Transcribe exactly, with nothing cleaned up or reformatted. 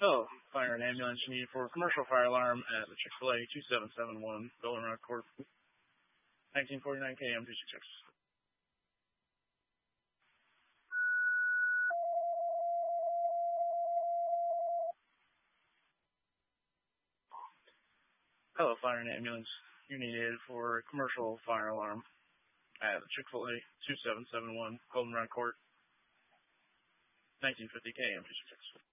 Oh, fire and ambulance needed for commercial fire alarm at the Chick-fil-A two seven seven one Golden Rock Court, nineteen forty-nine K M two six six. Hello, fire and ambulance. You needed for commercial fire alarm at the Chick-fil-A two seven seven one Golden Rock Court, nineteen fifty K M two six six.